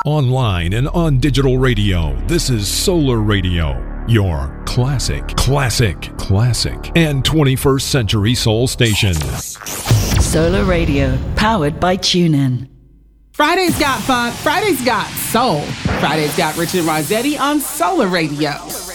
Online and on digital radio, this is Solar Radio, your classic, and 21st century soul station. Solar Radio, powered by TuneIn. Friday's got funk, Friday's got soul. Friday's got Richard Rossetti on Solar Radio.